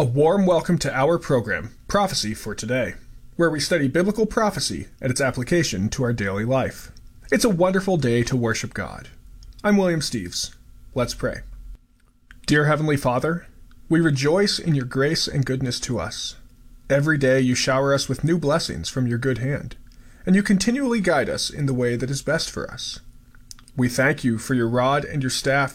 A warm welcome to our program, Prophecy for Today, where we study biblical prophecy and its application to our daily life. It's a wonderful day to worship God. I'm William Steves. Let's pray. Dear Heavenly Father, we rejoice in your grace and goodness to us. Every day you shower us with new blessings from your good hand, and you continually guide us in the way that is best for us. We thank you for your rod and your staff